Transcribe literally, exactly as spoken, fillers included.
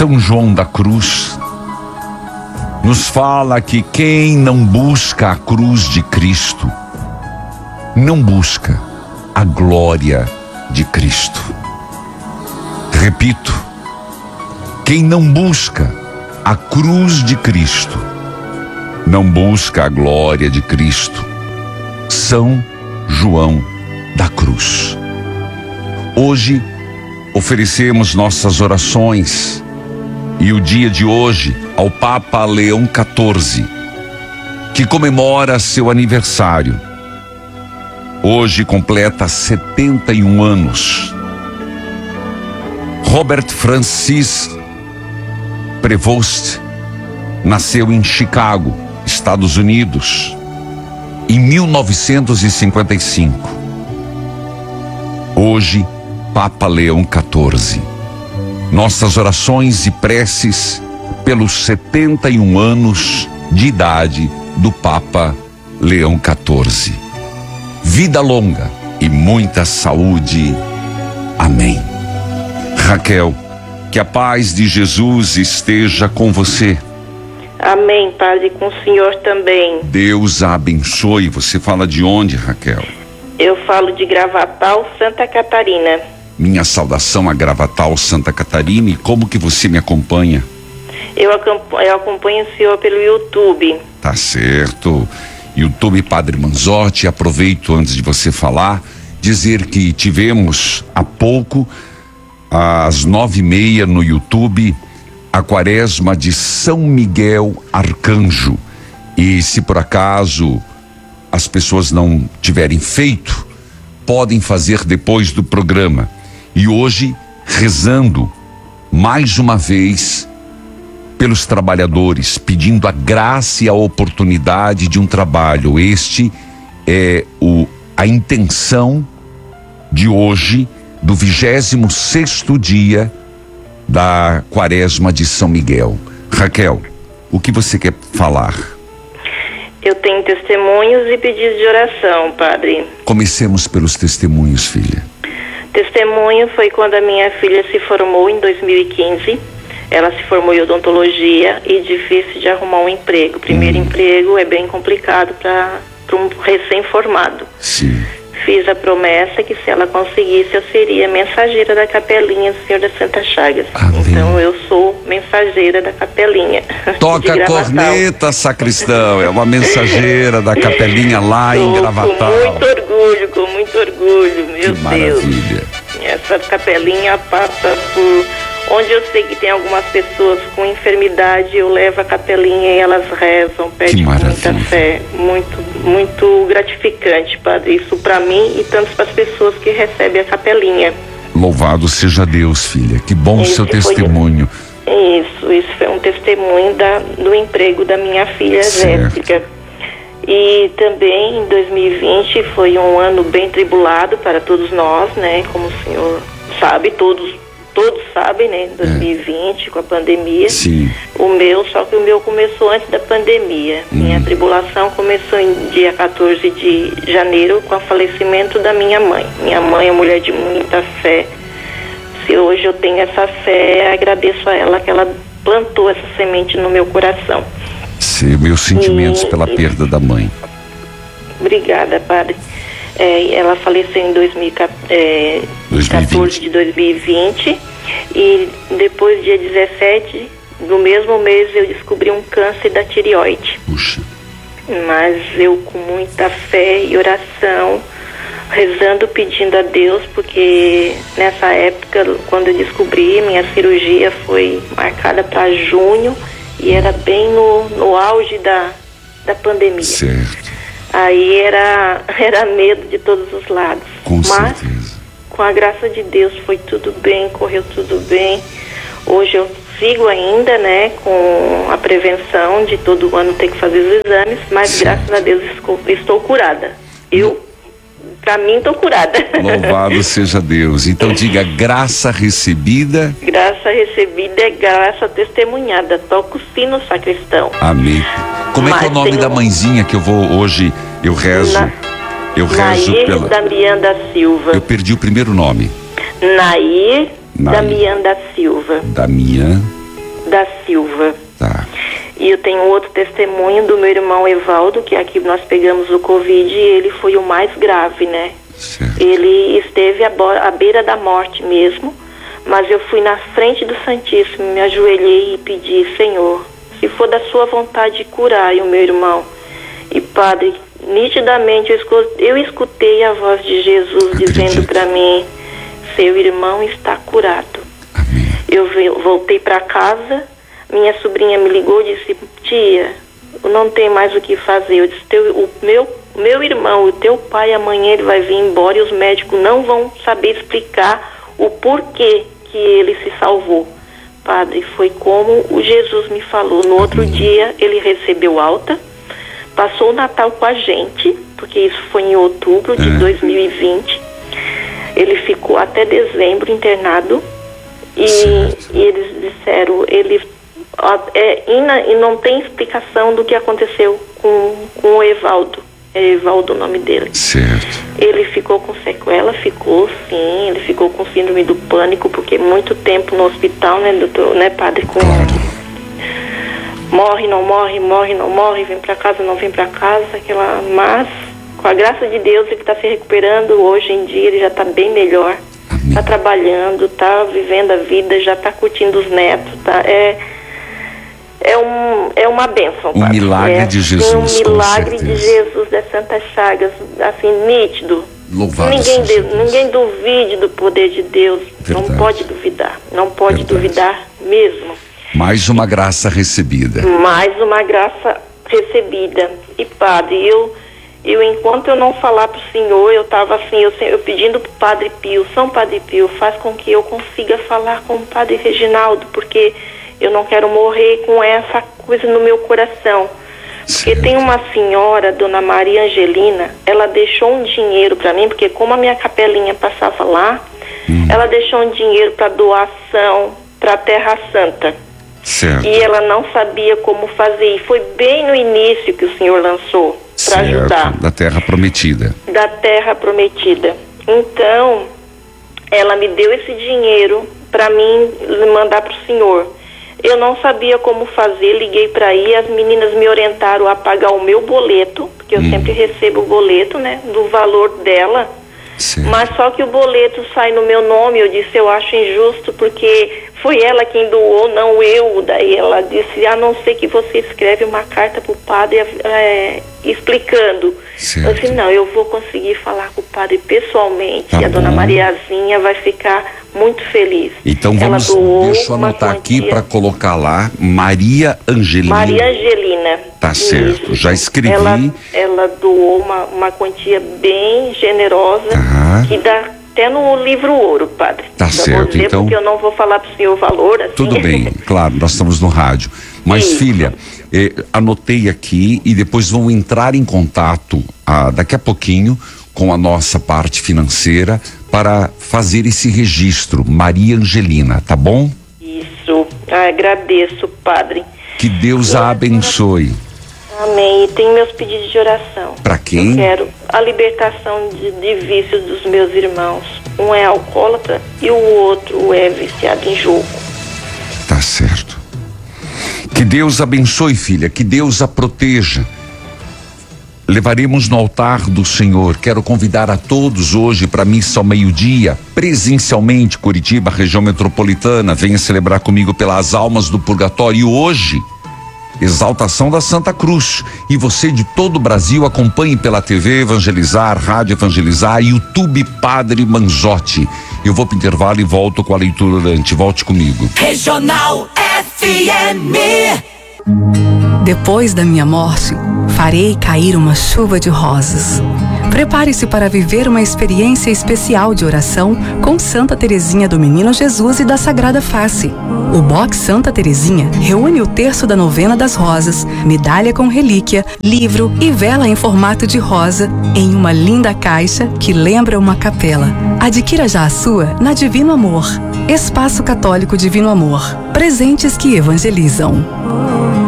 São João da Cruz nos fala que quem não busca a cruz de Cristo, não busca a glória de Cristo. Repito, quem não busca a cruz de Cristo, não busca a glória de Cristo. São João da Cruz. Hoje oferecemos nossas orações e o dia de hoje ao Papa Leão quatorze, que comemora seu aniversário. Hoje completa setenta e um anos. Robert Francis Prevost nasceu em Chicago, Estados Unidos, em mil novecentos e cinquenta e cinco. Hoje, Papa Leão quatorze. Nossas orações e preces pelos setenta e um anos de idade do Papa Leão quatorze. Vida longa e muita saúde. Amém. Raquel, que a paz de Jesus esteja com você. Amém, Padre, com o senhor também. Deus a abençoe. Você fala de onde, Raquel? Eu falo de Gravatal, Santa Catarina. Minha saudação a Gravatal, Santa Catarina. E como que você me acompanha? Eu acompanho, eu acompanho o senhor pelo YouTube. Tá certo. YouTube Padre Manzotti. Aproveito antes de você falar, dizer que tivemos há pouco, às nove e meia no YouTube, a quaresma de São Miguel Arcanjo. E se por acaso as pessoas não tiverem feito, podem fazer depois do programa. E hoje, rezando mais uma vez pelos trabalhadores, pedindo a graça e a oportunidade de um trabalho. Este é o, a intenção de hoje, do vigésimo sexto dia da quaresma de São Miguel. Raquel, o que você quer falar? Eu tenho testemunhos e pedidos de oração, Padre. Comecemos pelos testemunhos, filha. Testemunho foi quando a minha filha se formou em dois mil e quinze. Ela se formou em odontologia e difícil de arrumar um emprego. Primeiro hum. emprego é bem complicado para um recém-formado. Sim. Fiz a promessa que se ela conseguisse, eu seria mensageira da capelinha do Senhor das Santas Chagas. Amém. Então eu sou mensageira da capelinha. Toca a corneta, sacristão. É uma mensageira da capelinha lá Sou em Gravatal. Com muito orgulho, com muito orgulho, meu que Deus. Maravilha. Essa capelinha passa por... Onde eu sei que tem algumas pessoas com enfermidade, eu levo a capelinha e elas rezam, pedem com muita fé. Muito, muito gratificante, Padre. Isso para mim e tanto para as pessoas que recebem a capelinha. Louvado seja Deus, filha. Que bom o seu testemunho. Foi, isso, isso foi um testemunho da, do emprego da minha filha Jéssica. E também em dois mil e vinte foi um ano bem tribulado para todos nós, né? Como o senhor sabe, todos Todos sabem, né? dois mil e vinte, é. com a pandemia. Sim. O meu, só que o meu começou antes da pandemia. Hum. Minha tribulação começou em dia quatorze de janeiro com o falecimento da minha mãe. Minha mãe é mulher de muita fé. Se hoje eu tenho essa fé, agradeço a ela que ela plantou essa semente no meu coração. Sim, meus sentimentos e, pela e... perda da mãe. Obrigada, Padre. É, ela faleceu em dois mil e quatorze de dois mil e vinte e depois, dia dezessete do mesmo mês, eu descobri um câncer da tireoide. Puxa. Mas eu, com muita fé e oração, rezando, pedindo a Deus, porque nessa época, quando eu descobri, minha cirurgia foi marcada para junho e era bem no, no auge da, da pandemia. Certo. Aí era, era medo de todos os lados. Com Mas, certeza. Com a graça de Deus, foi tudo bem, correu tudo bem. Hoje eu sigo ainda, né, com a prevenção de todo ano ter que fazer os exames, mas certo. Graças a Deus estou, estou curada. Eu, pra mim, estou curada. Louvado seja Deus. Então diga, graça recebida. Graça recebida é graça testemunhada. Toca o sino, sacristão. Amém. Como é que é o nome da mãezinha que eu vou hoje, eu rezo, Na, eu rezo Nair pela... Damian da Silva. Eu perdi o primeiro nome. Nair, Nair Damian da Silva. Damian da Silva. Tá. E eu tenho outro testemunho do meu irmão Evaldo, que aqui nós pegamos o Covid e ele foi o mais grave, né? Certo. Ele esteve à, bo- à beira da morte mesmo, mas eu fui na frente do Santíssimo, me ajoelhei e pedi, Senhor, se for da sua vontade curar o meu irmão. E Padre, nitidamente eu escu- eu escutei a voz de Jesus Acredito. dizendo para mim, seu irmão está curado. Amém. Eu ve- voltei para casa, minha sobrinha me ligou e disse, tia, não tem mais o que fazer. Eu disse, teu, o meu, meu irmão, o teu pai, amanhã ele vai vir embora e os médicos não vão saber explicar o porquê que ele se salvou. Padre, foi como o Jesus me falou. No outro dia ele recebeu alta, passou o Natal com a gente, porque isso foi em outubro de É. dois mil e vinte. Ele ficou até dezembro internado e, e eles disseram, ele ó, é, e, na, e não tem explicação do que aconteceu com, com o Evaldo. É Evaldo o nome dele. Certo. Ele ficou com sequela, ficou sim, ele ficou com síndrome do pânico, porque muito tempo no hospital, né, doutor, né, padre, com Claro. morre, não morre, morre, não morre, vem pra casa, não vem pra casa, aquela, mas com a graça de Deus ele tá se recuperando, hoje em dia ele já tá bem melhor, Amém. tá trabalhando, tá vivendo a vida, já tá curtindo os netos, tá, é é um é uma bênção, Um padre. milagre é, de Jesus, um com milagre de certeza. Jesus das Santas Chagas, assim, nítido. Louvado Ninguém, seja de- Deus. ninguém duvide do poder de Deus. Verdade. Não pode duvidar. Não pode Verdade. duvidar mesmo. Mais uma graça recebida. Mais uma graça recebida. E padre, eu, eu enquanto eu não falar para o senhor, eu estava assim, eu, eu pedindo para o Padre Pio, São Padre Pio, faz com que eu consiga falar com o Padre Reginaldo, porque eu não quero morrer com essa coisa no meu coração. Porque Certo. tem uma senhora, Dona Maria Angelina, ela deixou um dinheiro para mim, porque como a minha capelinha passava lá, Hum. ela deixou um dinheiro para doação para a Terra Santa. Certo. E ela não sabia como fazer. E foi bem no início que o senhor lançou para ajudar, Da terra prometida. da Terra Prometida. Então, ela me deu esse dinheiro para mim mandar para o senhor. Eu não sabia como fazer, liguei para aí, as meninas me orientaram a pagar o meu boleto, porque eu Hum. sempre recebo o boleto, né, do valor dela. Certo. Mas só que o boleto sai no meu nome, eu disse, eu acho injusto, porque foi ela quem doou, não eu. Daí ela disse, a não ser que você escreve uma carta pro padre é, explicando. Certo. Eu disse, não, eu vou conseguir falar com o padre pessoalmente, Tá e a dona bom. Mariazinha vai ficar muito feliz. Então Ela vamos, doou deixa eu uma anotar aqui quantia- para colocar lá, Maria Angelina. Maria Angelina. Tá certo, Isso. já escrevi. Ela, ela doou uma, uma quantia bem generosa, Tá. que dá até no livro ouro, padre. Tá Eu certo, vou dizer, então- porque eu não vou falar pro senhor o valor, assim. Tudo bem, claro, nós estamos no rádio. Mas, Isso. filha, eh, anotei aqui e depois vão entrar em contato ah, daqui a pouquinho com a nossa parte financeira para fazer esse registro. Maria Angelina, tá bom? Isso. Ah, agradeço, padre. Que Deus a abençoe. Amém. E tem meus pedidos de oração. Para quem? Eu quero a libertação de, de vícios dos meus irmãos. Um é alcoólatra e o outro é viciado em jogo. Tá certo. Que Deus abençoe, filha, que Deus a proteja. Levaremos no altar do Senhor. Quero convidar a todos hoje para a missa ao meio-dia, presencialmente, Curitiba, região metropolitana. Venha celebrar comigo pelas almas do purgatório. E hoje, exaltação da Santa Cruz. E você de todo o Brasil acompanhe pela T V Evangelizar, Rádio Evangelizar, YouTube Padre Manzotti. Eu vou para o intervalo e volto com a leitura durante. Volte comigo. Regional F M. Depois da minha morte, farei cair uma chuva de rosas. Prepare-se para viver uma experiência especial de oração com Santa Teresinha do Menino Jesus e da Sagrada Face. O Box Santa Teresinha reúne o terço da novena das rosas, medalha com relíquia, livro e vela em formato de rosa em uma linda caixa que lembra uma capela. Adquira já a sua na Divino Amor. Espaço Católico Divino Amor. Presentes que evangelizam.